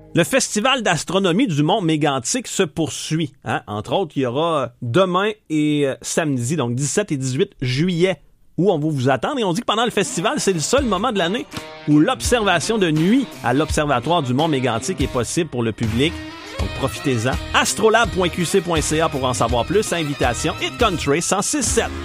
Le festival d'astronomie du Mont Mégantic se poursuit. Entre autres, il y aura demain et samedi, donc 17 et 18 juillet, où on va vous attendre. Et on dit que pendant le festival, c'est le seul moment de l'année où l'observation de nuit à l'Observatoire du Mont Mégantic est possible pour le public. Donc profitez-en. Astrolab.qc.ca pour en savoir plus. Invitation Hit Country 106.7.